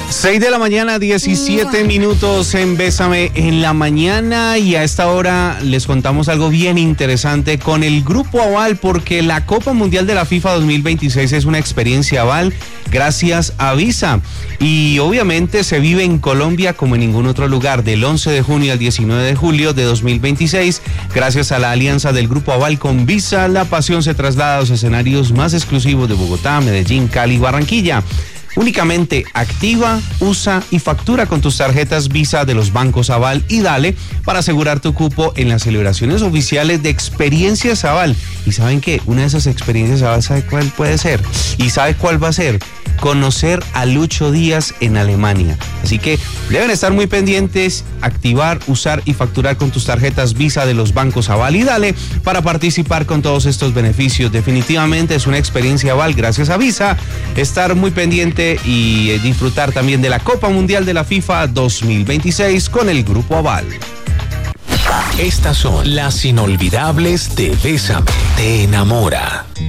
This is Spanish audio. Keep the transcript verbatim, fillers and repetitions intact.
seis de la mañana, diecisiete minutos en Bésame en la mañana, y a esta hora les contamos algo bien interesante con el Grupo Aval, porque la Copa Mundial de la FIFA dos mil veintiséis es una experiencia Aval gracias a Visa, y obviamente se vive en Colombia como en ningún otro lugar, del once de junio al diecinueve de julio de dos mil veintiséis. Gracias a la alianza del Grupo Aval con Visa, la pasión se traslada a los escenarios más exclusivos de Bogotá, Medellín, Cali y Barranquilla. Únicamente activa, usa y factura con tus tarjetas Visa de los bancos Aval y Dale para asegurar tu cupo en las celebraciones oficiales de Experiencias Aval. ¿Y saben qué? Una de esas experiencias Aval, ¿sabe cuál puede ser? ¿Y sabe cuál va a ser? Conocer a Lucho Díaz en Alemania. Así que deben estar muy pendientes, activar, usar y facturar con tus tarjetas Visa de los bancos Aval y Dale para participar con todos estos beneficios. Definitivamente es una experiencia Aval gracias a Visa. Estar muy pendiente y disfrutar también de la Copa Mundial de la FIFA dos mil veintiséis con el Grupo Aval. Estas son las inolvidables de Bésame. Te enamora.